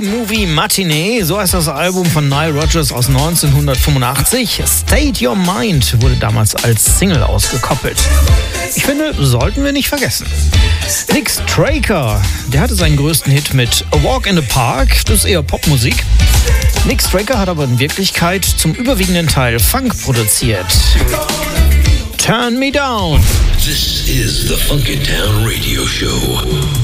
Movie Matinee, so heißt das Album von Nile Rodgers aus 1985. State Your Mind wurde damals als Single ausgekoppelt. Ich finde, sollten wir nicht vergessen. Nick Straker, der hatte seinen größten Hit mit A Walk in the Park, das ist eher Popmusik. Nick Straker hat aber in Wirklichkeit zum überwiegenden Teil Funk produziert. Turn Me Down. This is the Funkin' Town Radio Show.